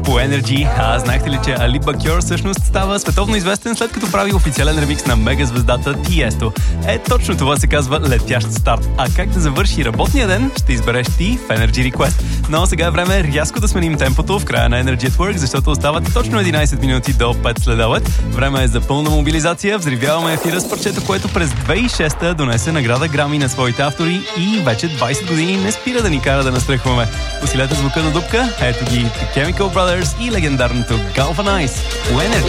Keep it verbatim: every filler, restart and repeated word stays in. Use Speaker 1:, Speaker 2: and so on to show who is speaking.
Speaker 1: по Energy. А знаехте ли, че Али Бакьор всъщност става световно известен след като прави официален ремикс на мегазвездата Тиесто? Е, точно това се казва летящ старт. А как да завърши работния ден, ще избереш ти в Energy Request. Но сега е време рязко да сменим темпото в края на Energy at Work, защото остават точно единайсет минути до пет следобед. Време е за пълна мобилизация. Взривяваме ефира с парчето, което през две хиляди и шеста донесе награда Грами на своите автори и вече двайсет години не спира да ни кара да настръхваме. Усилете звука до дупка. Ето ги The Chemical Brothers и легендарното Galvanize. Energy.